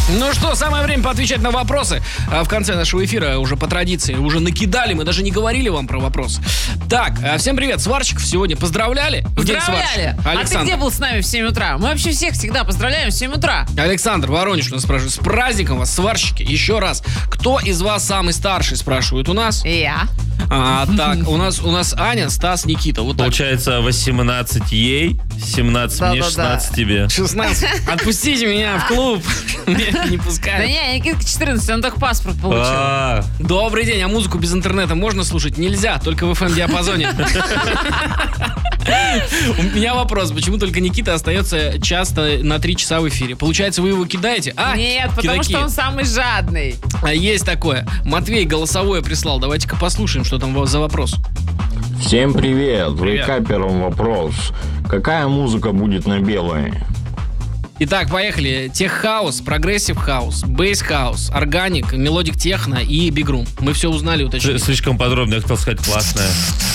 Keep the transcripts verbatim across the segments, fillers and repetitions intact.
Ну что, самое время поотвечать на вопросы. А в конце нашего эфира уже по традиции уже накидали, мы даже не говорили вам про вопросы. Так, всем привет, сварщиков сегодня поздравляли? Поздравляли! А ты где был с нами в семь утра? Мы вообще всех всегда поздравляем в семь утра. Александр Воронеж нас спрашивает: с праздником вас, сварщики, еще раз. Кто из вас самый старший, спрашивают у нас? Я. А, так, у нас, у нас Аня, Стас, Никита. Вот получается так. восемнадцать ей, семнадцать да, мне, да, шестнадцать да. тебе. шестнадцать. Отпустите меня в клуб. Не пускают. Да не, Никитка четырнадцать, он только паспорт получил. Добрый день, а музыку без интернета можно слушать? Нельзя, только в эф эм-диапазоне. У меня вопрос, почему только Никита остается часто на три часа в эфире? Получается, вы его кидаете? А, нет, потому что он самый жадный. А есть такое. Матвей голосовое прислал, давайте-ка послушаем, что там за вопрос. Всем привет, вейкапером вопрос. Какая музыка будет на белой? Итак, поехали. Тех-хаус, прогрессив-хаус, бейс-хаус, органик, мелодик техно и бигрум. Мы все узнали, уточнили. Слишком подробно, я хотел сказать, классная.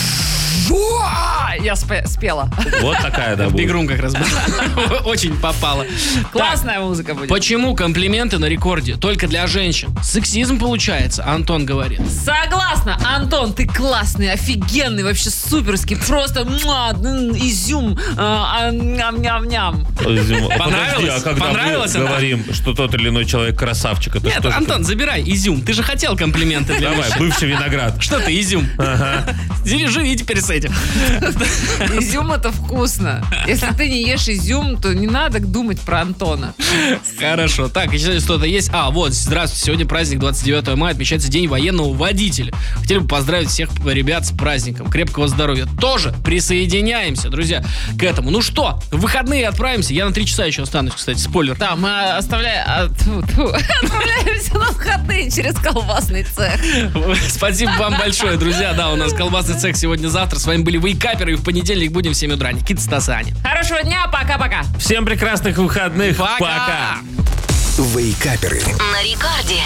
Я спе- спела. Вот такая, да, будет. Бигрум как раз была. Очень попала. Классная так, музыка будет. Почему комплименты на рекорде только для женщин? Сексизм получается, Антон говорит. Согласна, Антон, ты классный, офигенный, вообще суперский, просто муа, изюм, а, ням-ням-ням. Понравилось? А когда Понравилось мы она? говорим, что тот или иной человек красавчик, это Нет, что? Антон, что? забирай изюм. Ты же хотел комплименты для Давай, женщин. бывший виноград. Что ты, изюм? Ага. Живи теперь с этим. Изюм это вкусно. Если ты не ешь изюм, то не надо думать про Антона. Хорошо. Так, еще что-то есть. А, вот, здравствуйте. Сегодня праздник двадцать девятого мая. Отмечается День военного водителя. Хотели бы поздравить всех ребят с праздником. Крепкого здоровья. Тоже присоединяемся, друзья, к этому. Ну что, в выходные отправимся. Я на три часа еще останусь, кстати, спойлер. Да, мы оставляем... А, отправляемся на выходные через колбасный цех. Спасибо вам большое, друзья. Да, у нас колбасный цех сегодня-завтра. С вами были вейкаперы, и в понедельник будем в семь утра. Никита, Стас, Аня. Хорошего дня, пока-пока. Всем прекрасных выходных. Пока. Пока. Вейкаперы. На рекорде.